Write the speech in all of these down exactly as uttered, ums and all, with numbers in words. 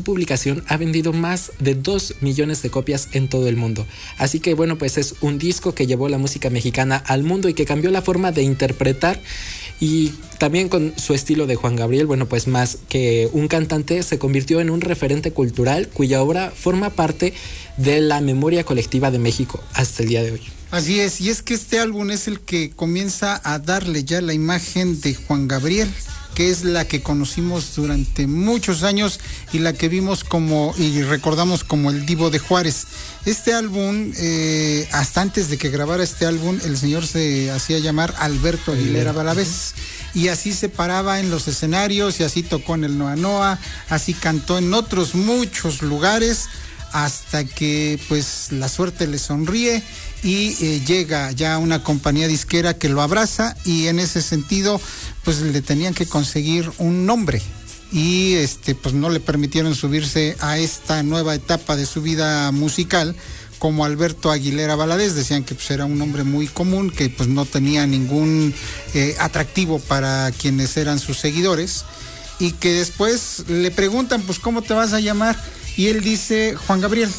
publicación ha vendido más de dos millones de copias en todo el mundo. Así que bueno, pues es un disco que llevó la música mexicana al mundo y que cambió la forma de interpretar. Y también con su estilo de Juan Gabriel, bueno, pues más que un cantante, se convirtió en un referente cultural cuya obra forma parte de la memoria colectiva de México hasta el día de hoy. Así es, y es que este álbum es el que comienza a darle ya la imagen de Juan Gabriel, que es la que conocimos durante muchos años y la que vimos como y recordamos como el Divo de Juárez. Este álbum, eh, hasta antes de que grabara este álbum, el señor se hacía llamar Alberto Aguilera Valadez. Y así se paraba en los escenarios y así tocó en el Noa Noa, así cantó en otros muchos lugares, hasta que pues la suerte le sonríe y eh, llega ya una compañía disquera que lo abraza, y en ese sentido pues le tenían que conseguir un nombre y este pues no le permitieron subirse a esta nueva etapa de su vida musical como Alberto Aguilera Valadez. Decían que pues era un nombre muy común, que pues no tenía ningún eh, atractivo para quienes eran sus seguidores, y que después le preguntan pues ¿cómo te vas a llamar? Y él dice Juan Gabriel.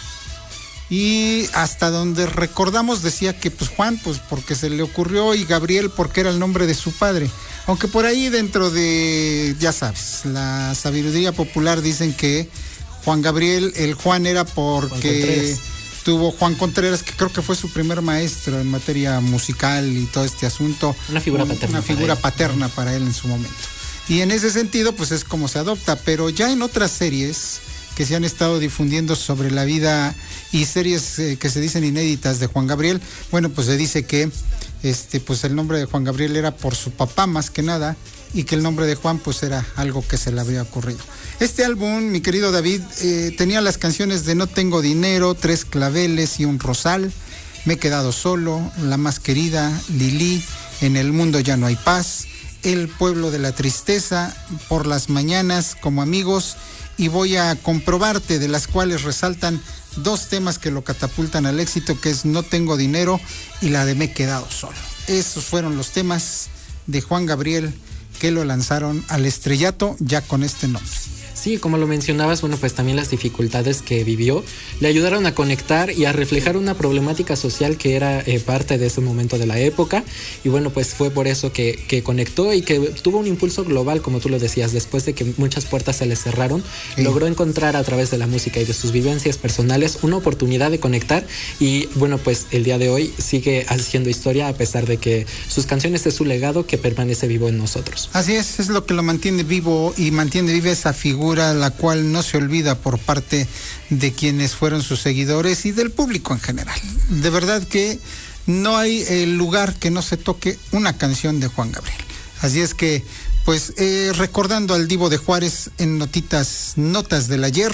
Y hasta donde recordamos decía que pues Juan pues porque se le ocurrió, y Gabriel porque era el nombre de su padre. Aunque por ahí dentro de, ya sabes, la sabiduría popular dicen que Juan Gabriel, el Juan era porque tuvo Juan Contreras, que creo que fue su primer maestro en materia musical y todo este asunto. Una figura paterna. Una figura paterna para él en su momento. Y en ese sentido pues es como se adopta, pero ya en otras series que se han estado difundiendo sobre la vida y series eh, que se dicen inéditas de Juan Gabriel, bueno, pues se dice que este pues el nombre de Juan Gabriel era por su papá más que nada, y que el nombre de Juan pues era algo que se le había ocurrido. Este álbum, mi querido David, eh, tenía las canciones de No tengo dinero, Tres claveles y un rosal, Me he quedado solo, La más querida, Lili, En el mundo ya no hay paz, El pueblo de la tristeza, Por las mañanas, Como amigos, y Voy a comprobarte, de las cuales resaltan dos temas que lo catapultan al éxito, que es No tengo dinero y la de Me he quedado solo. Esos fueron los temas de Juan Gabriel que lo lanzaron al estrellato ya con este nombre. Sí, como lo mencionabas, bueno, pues también las dificultades que vivió le ayudaron a conectar y a reflejar una problemática social que era eh, parte de ese momento de la época. Y bueno, pues fue por eso que, que conectó y que tuvo un impulso global, como tú lo decías, después de que muchas puertas se le cerraron. Sí. Logró encontrar a través de la música y de sus vivencias personales una oportunidad de conectar, y bueno, pues el día de hoy sigue haciendo historia a pesar de que sus canciones es su legado que permanece vivo en nosotros. Así es, es lo que lo mantiene vivo y mantiene viva esa figura, la cual no se olvida por parte de quienes fueron sus seguidores y del público en general. De verdad que no hay eh, lugar que no se toque una canción de Juan Gabriel. Así es que, pues, eh, recordando al Divo de Juárez en notitas, notas del ayer,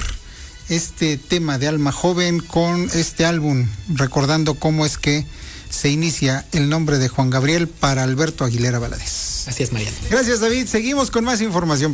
este tema de Alma Joven con este álbum, recordando cómo es que se inicia el nombre de Juan Gabriel para Alberto Aguilera Valadez. Así es, Mariano. Gracias, David. Seguimos con más información.